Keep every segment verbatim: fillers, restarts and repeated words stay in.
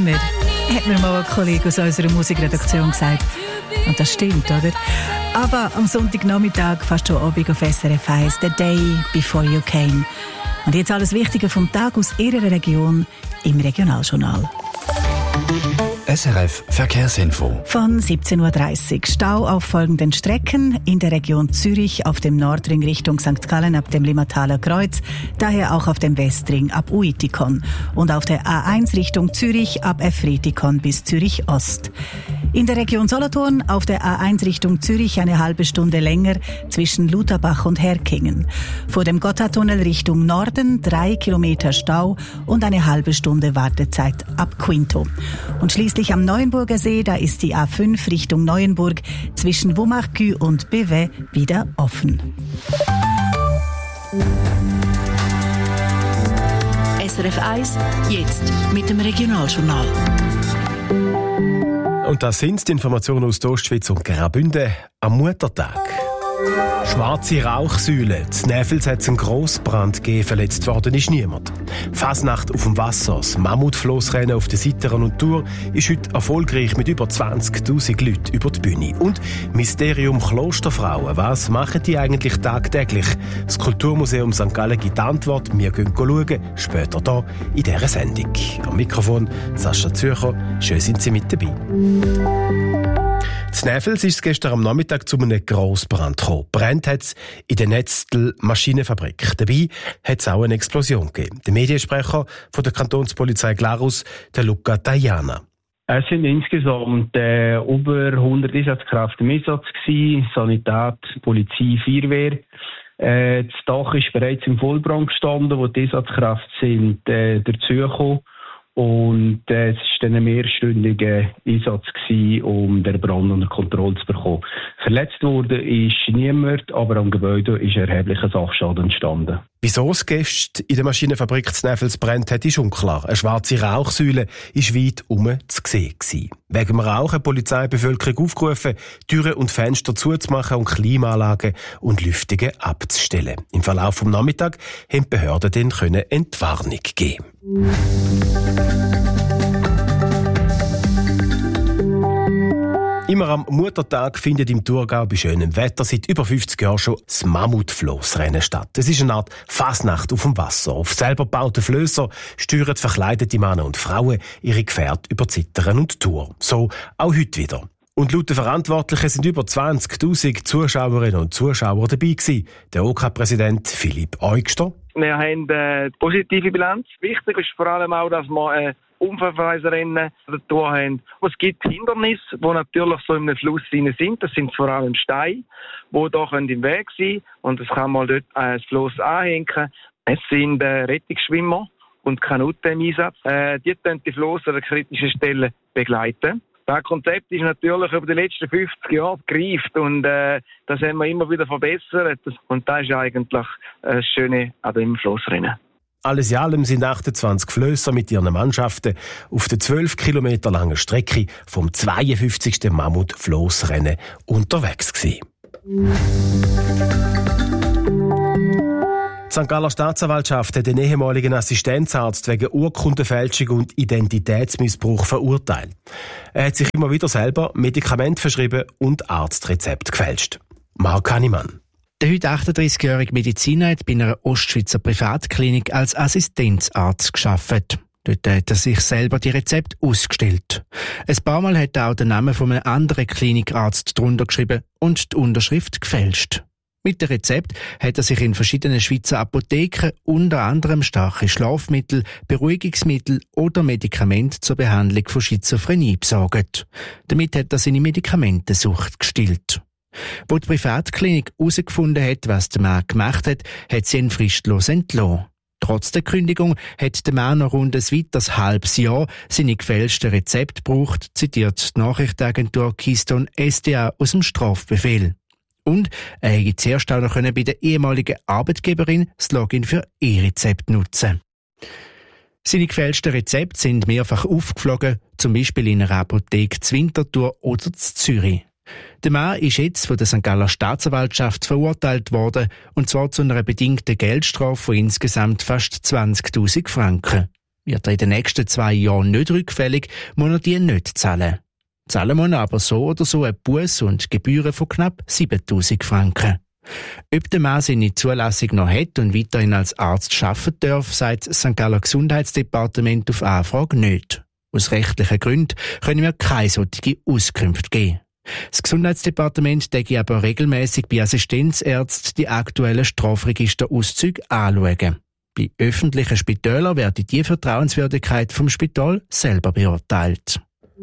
immer, hat mir mal ein Kollege aus unserer Musikredaktion gesagt. Und das stimmt, oder? Aber am Sonntagnachmittag, fast schon Abend auf S R F eins, «The Day Before You Came». Und jetzt alles Wichtige vom Tag aus Ihrer Region im Regionaljournal. S R F Verkehrsinfo. Von siebzehn Uhr dreißig. Stau auf folgenden Strecken. In der Region Zürich auf dem Nordring Richtung Sankt Gallen ab dem Limmataler Kreuz. Daher auch auf dem Westring ab Uitikon. Und auf der A eins Richtung Zürich ab Efretikon bis Zürich Ost. In der Region Solothurn auf der A eins Richtung Zürich eine halbe Stunde länger zwischen Lutherbach und Herkingen. Vor dem Gotthardtunnel Richtung Norden drei Kilometer Stau und eine halbe Stunde Wartezeit ab Quinto. Und schließlich am Neuenburger See, da ist die A fünf Richtung Neuenburg zwischen Womachkü und Bevet wieder offen. S R F eins, jetzt mit dem Regionaljournal. Und das sind die Informationen aus der Ostschweiz und Graubünden am Muttertag. Schwarze Rauchsäule. In Näfels hat es einen Grossbrand gegeben, verletzt worden ist niemand. Fasnacht auf dem Wasser, das Mammutflossrennen auf der Sitteren und Tour ist heute erfolgreich mit über zwanzigtausend Leuten über die Bühne. Und Mysterium Klosterfrauen. Was machen die eigentlich tagtäglich? Das Kulturmuseum Sankt Gallen gibt die Antwort. Wir gehen schauen, später hier in dieser Sendung. Am Mikrofon Sascha Zürcher. Schön sind Sie mit dabei. In Näfels ist es gestern am Nachmittag zu einem Grossbrand gekommen. Brennt hat es in der Netztel Maschinenfabrik. Dabei hat es auch eine Explosion gegeben. Der Mediensprecher von der Kantonspolizei Glarus, der Luca Tajana. Es sind insgesamt äh, über hundert Einsatzkräfte im Einsatz gewesen, Sanität, Polizei, Feuerwehr. Äh, das Dach ist bereits im Vollbrand gestanden, wo die Einsatzkräfte sind äh, dazugekommen. Und äh, es war dann ein mehrstündiger Einsatz gewesen, um den Brand unter Kontrolle zu bekommen. Verletzt wurde ist niemand, aber am Gebäude ist erheblicher Sachschaden entstanden. Wieso es gestern in der Maschinenfabrik zu Näfels brennt hat, ist unklar. Eine schwarze Rauchsäule war weit herum zu sehen gewesen. Wegen dem Rauch hat die Polizei die Bevölkerung aufgerufen, Türen und Fenster zuzumachen und Klimaanlagen und Lüftungen abzustellen. Im Verlauf des Nachmittags haben die Behörden dann können Entwarnung geben. Immer am Muttertag findet im Thurgau bei schönem Wetter seit über fünfzig Jahren schon das Mammutflossrennen statt. Es ist eine Art Fasnacht auf dem Wasser. Auf selber gebauten Flösser steuern verkleidete Männer und Frauen ihre Gefährte über Zittern und Tour. So auch heute wieder. Und laut den Verantwortlichen sind über zwanzigtausend Zuschauerinnen und Zuschauer dabei gewesen. Der O K-Präsident Philipp Eugster. Wir haben eine positive Bilanz. Wichtig ist vor allem auch, dass wir ein unfallfreies Rennen dazu haben. Es gibt Hindernisse, die natürlich so in einem Fluss sind. Das sind vor allem Steine, die da im Weg sein können. Und das kann man dort das Floss anhängen. Es sind äh, Rettungsschwimmer und Kanuten im Einsatz. Äh, die können die Floss an kritischen Stellen begleiten. Das Konzept ist natürlich über die letzten fünfzig Jahre gereift und äh, das haben wir immer wieder verbessert. Und das ist eigentlich das Schöne an dem Flossrennen. Alles in allem sind achtundzwanzig Flösser mit ihren Mannschaften auf der zwölf Kilometer langen Strecke vom zweiundfünfzigsten Mammut-Flossrennen unterwegs gewesen. Die Sankt Galler Staatsanwaltschaft hat den ehemaligen Assistenzarzt wegen Urkundenfälschung und Identitätsmissbrauch verurteilt. Er hat sich immer wieder selber Medikamente verschrieben und Arztrezept gefälscht. Marc Hannemann. Der heute achtunddreißigjährige Mediziner hat bei einer Ostschweizer Privatklinik als Assistenzarzt gearbeitet. Dort hat er sich selber die Rezepte ausgestellt. Ein paar Mal hat er auch den Namen von einem anderen Klinikarzt drunter geschrieben und die Unterschrift gefälscht. Mit dem Rezept hat er sich in verschiedenen Schweizer Apotheken unter anderem starke Schlafmittel, Beruhigungsmittel oder Medikamente zur Behandlung von Schizophrenie besorgt. Damit hat er seine Medikamentensucht gestillt. Wo die Privatklinik herausgefunden hat, was der Mann gemacht hat, hat sie ihn fristlos entlassen. Trotz der Kündigung hat der Mann noch rund ein weiteres halbes Jahr seine gefälschten Rezepte gebraucht, zitiert die Nachrichtenagentur Keystone S D A aus dem Strafbefehl. Und er hätte zuerst auch noch bei der ehemaligen Arbeitgeberin das Login für E-Rezept nutzen. Seine gefälschten Rezepte sind mehrfach aufgeflogen, zum Beispiel in einer Apotheke zu Winterthur oder zu Zürich. Der Mann ist jetzt von der Sankt Galler Staatsanwaltschaft verurteilt worden, und zwar zu einer bedingten Geldstrafe von insgesamt fast zwanzigtausend Franken. Wird er in den nächsten zwei Jahren nicht rückfällig, muss er die nicht zahlen. Zahlen muss er aber so oder so eine Busse und Gebühren von knapp siebentausend Franken. Ob der Mann seine Zulassung noch hat und weiterhin als Arzt arbeiten darf, sagt das Sankt Galler Gesundheitsdepartement auf Anfrage nicht. Aus rechtlichen Gründen können wir keine solche Auskünfte geben. Das Gesundheitsdepartement denke aber regelmäßig bei Assistenzärzten die aktuellen Strafregisterauszüge anschauen. Bei öffentlichen Spitälern wird die Vertrauenswürdigkeit vom Spital selber beurteilt.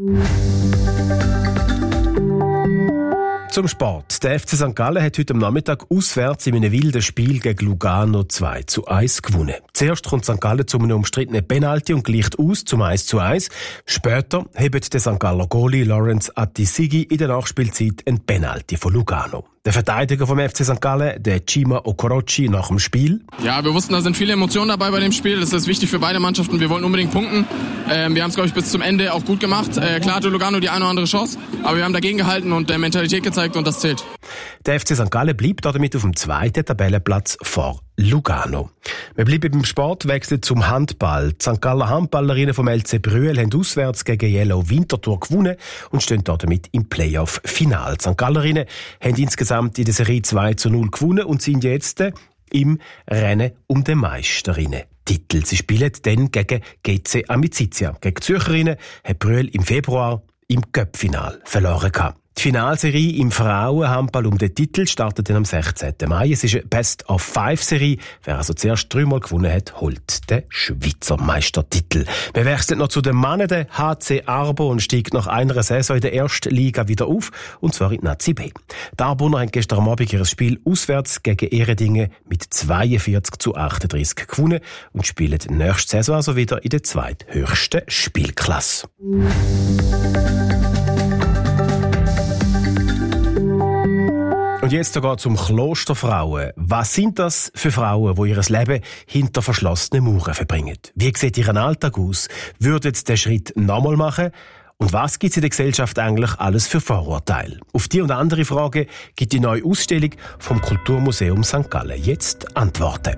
Zum Sport. Der F C Sankt Gallen hat heute am Nachmittag auswärts in einem wilden Spiel gegen Lugano zwei zu eins gewonnen. Zuerst kommt Sankt Gallen zu einem umstrittenen Penalty und gleicht aus zum eins zu eins. Später hebt der Sankt Galler Goalie Lawrence Atisigi in der Nachspielzeit ein Penalty von Lugano. Der Verteidiger vom F C Sankt Gallen, der Chima Okorochi, nach dem Spiel. Ja, wir wussten, da sind viele Emotionen dabei bei dem Spiel. Das ist wichtig für beide Mannschaften. Wir wollten unbedingt punkten. Ähm, wir haben es, glaube ich, bis zum Ende auch gut gemacht. Äh, klar hatte Lugano die eine oder andere Chance, aber wir haben dagegen gehalten und äh, Mentalität gezeigt und das zählt. Der F C Sankt Gallen bleibt damit auf dem zweiten Tabellenplatz vor Lugano. Wir bleiben beim Sport, wechseln zum Handball. Die Sankt Galler Handballerinnen vom L C Brüel haben auswärts gegen Yellow Winterthur gewonnen und stehen damit im Playoff-Final. Die Sankt Gallerinnen haben insgesamt in der Serie zwei zu null gewonnen und sind jetzt im Rennen um den Meisterinnen-Titel. Sie spielen dann gegen G C Amicizia. Gegen die Zürcherinnen hat Brüel im Februar im Cup-Final verloren gehabt. Die Finalserie im Frauenhandball um den Titel startet dann am sechzehnten Mai. Es ist eine Best-of-Five-Serie. Wer also zuerst dreimal gewonnen hat, holt den Schweizer Meistertitel. Wir wechseln noch zu den Männern. Der H C Arbon steigt nach einer Saison in der ersten Liga wieder auf, und zwar in die Nazi B. Die Arboner haben gestern Abend ihr Spiel auswärts gegen Ehredingen mit zweiundvierzig zu achtunddreißig gewonnen und spielen nächste Saison also wieder in der zweithöchsten Spielklasse. Und jetzt sogar zum Klosterfrauen. Was sind das für Frauen, die ihr Leben hinter verschlossenen Mauern verbringen? Wie sieht ihr Alltag aus? Würden sie den Schritt nochmal machen? Und was gibt es in der Gesellschaft eigentlich alles für Vorurteile? Auf die und andere Fragen gibt die neue Ausstellung vom Kulturmuseum Sankt Gallen jetzt Antworten.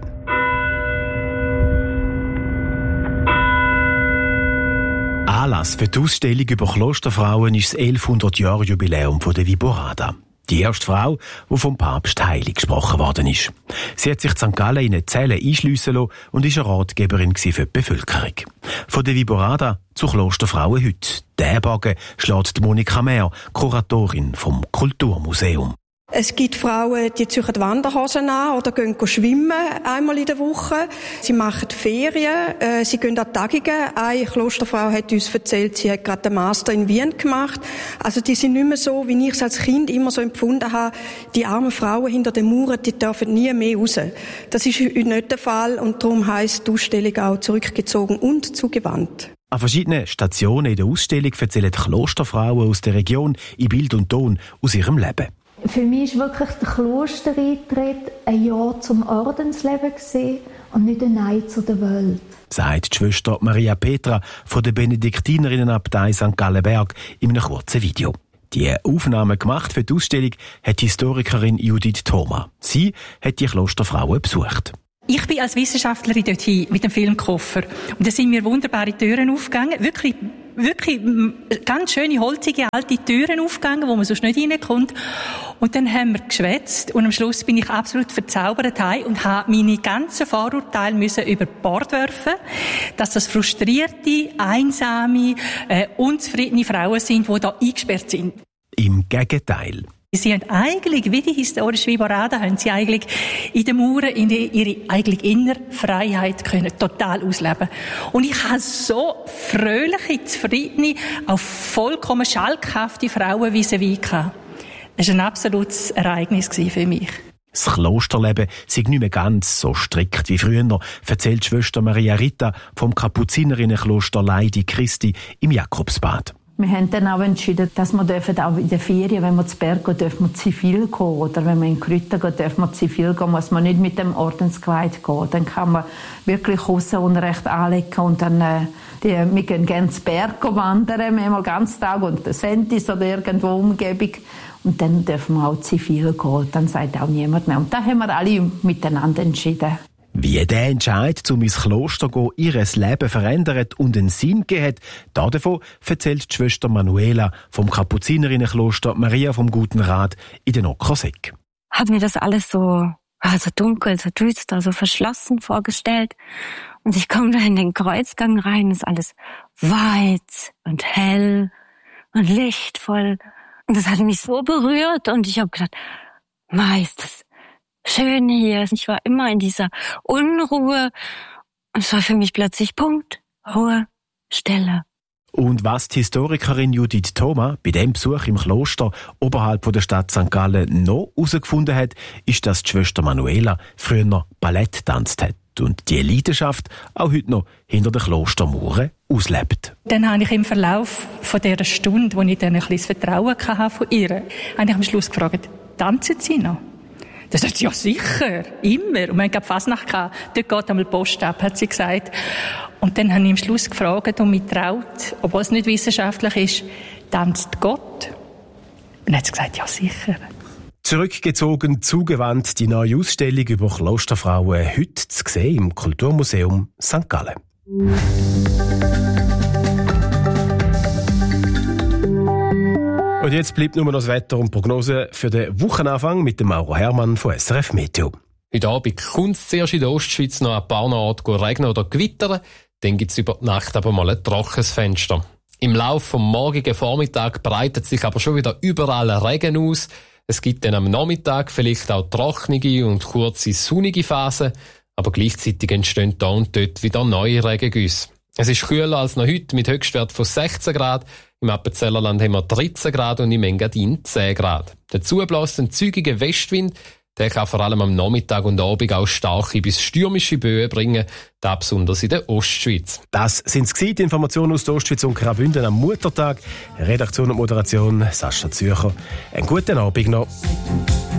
Anlass für die Ausstellung über Klosterfrauen ist das elfhundert-Jahr-Jubiläum der Viborada. Die erste Frau, die vom Papst heilig gesprochen worden ist. Sie hat sich in Sankt Gallen in eine Zelle einschliessen lassen und ist eine Ratgeberin für die Bevölkerung. Von der Viborada zu Klosterfrauen heute. Den Bogen schlägt Monika Mehr, Kuratorin vom Kulturmuseum. Es gibt Frauen, die ziehen Wanderhosen an oder gehen schwimmen einmal in der Woche. Sie machen Ferien, äh, sie gehen an Tagungen. Eine Klosterfrau hat uns erzählt, sie hat gerade den Master in Wien gemacht. Also die sind nicht mehr so, wie ich es als Kind immer so empfunden habe, die armen Frauen hinter den Mauern, die dürfen nie mehr raus. Das ist heute nicht der Fall und darum heisst die Ausstellung auch zurückgezogen und zugewandt. An verschiedenen Stationen in der Ausstellung erzählen Klosterfrauen aus der Region in Bild und Ton aus ihrem Leben. Für mich war wirklich der Klostereintritt ein Ja zum Ordensleben und nicht ein Nein zu der Welt. Sagt die Schwester Maria Petra von der Benediktinerinnenabtei Sankt Gallenberg in einem kurzen Video. Die Aufnahme gemacht für die Ausstellung hat die Historikerin Judith Thoma. Sie hat die Klosterfrauen besucht. Ich bin als Wissenschaftlerin dorthin mit dem Filmkoffer. Und da sind mir wunderbare Türen aufgegangen. Wirklich, wirklich ganz schöne, holzige, alte Türen aufgegangen, wo man sonst nicht reinkommt. Und dann haben wir geschwätzt. Und am Schluss bin ich absolut verzaubert heim und habe meine ganzen Vorurteile müssen über Bord werfen, dass das frustrierte, einsame, äh, unzufriedene Frauen sind, die da eingesperrt sind. Im Gegenteil. Sie haben eigentlich, wie die historische Viborada, haben sie eigentlich in den Mauern in die, ihre eigentlich innere Freiheit können total ausleben. Und ich habe so fröhliche, zufriedene, auch vollkommen schalkhafte Frauen vis-à-vis gehabt. Das war ein absolutes Ereignis für mich. Das Klosterleben sei nicht mehr ganz so strikt wie früher, erzählt Schwester Maria Rita vom Kapuzinerinnenkloster Leidi Christi im Jakobsbad. Wir haben dann auch entschieden, dass wir auch in den Ferien, wenn wir zu Berg gehen, dürfen wir zivil gehen. Oder wenn wir in Krütten gehen, dürfen wir zivil gehen, muss man nicht mit dem Ordenskleid gehen. Dann kann man wirklich Aussenunrecht anlegen und dann, äh, die, wir gehen gerne zu Berg wandern, mehrmal ganz Tag und Sentis oder irgendwo Umgebung. Und dann dürfen wir auch zivil gehen. Dann sagt auch niemand mehr. Und da haben wir alle miteinander entschieden. Wie der Entscheid, um ins Kloster zu gehen, ihr Leben verändert und einen Sinn gegeben hat, davon erzählt die Schwester Manuela vom Kapuzinerinnenkloster Maria vom Guten Rat in den Ockersegg. Ich habe mir das alles so, so dunkel, so düster, so verschlossen vorgestellt. Und ich komme da in den Kreuzgang rein, ist alles weit und hell und lichtvoll. Und das hat mich so berührt und ich habe gedacht, Ma, ist das schön hier. Ich war immer in dieser Unruhe und es war für mich plötzlich Punkt, Ruhe, Stille. Und was die Historikerin Judith Thoma bei dem Besuch im Kloster oberhalb der Stadt Sankt Gallen noch herausgefunden hat, ist, dass die Schwester Manuela früher Ballett getanzt hat und die Leidenschaft auch heute noch hinter den Klostermauern auslebt. Dann habe ich im Verlauf von dieser Stunde, wo ich dann ein bisschen das Vertrauen hatte von ihr, habe ich am Schluss gefragt, tanzen Sie noch? Das sagt sie, ja sicher, immer. Und wir hatten Fasnacht gehabt. Dort geht einmal die Post ab, hat sie gesagt. Und dann habe ich am Schluss gefragt und mich getraut, obwohl es nicht wissenschaftlich ist, tanzt Gott? Und dann hat sie gesagt, ja sicher. Zurückgezogen, zugewandt, die neue Ausstellung über Klosterfrauen heute zu sehen im Kulturmuseum Sankt Gallen. Und jetzt bleibt nur noch das Wetter und Prognose für den Wochenanfang mit dem Mauro Hermann von S R F Meteo. Heute Abend kommt es zuerst in der Ostschweiz noch ein paar Orte regnen oder gewittern. Dann gibt es über die Nacht aber mal ein trockenes Fenster. Im Laufe vom morgigen Vormittag breitet sich aber schon wieder überall Regen aus. Es gibt dann am Nachmittag vielleicht auch trockene und kurze sonnige Phasen, aber gleichzeitig entstehen da und dort wieder neue Regengüsse. Es ist kühler als noch heute mit Höchstwert von sechzehn Grad. Im Appenzellerland haben wir dreizehn Grad und im Engadin zehn Grad. Dazu bläst ein zügiger Westwind. Der kann vor allem am Nachmittag und Abend auch starke bis stürmische Böen bringen, da besonders in der Ostschweiz. Das sind die Informationen aus der Ostschweiz und Graubünden am Muttertag. Redaktion und Moderation Sascha Zürcher. Einen guten Abend noch.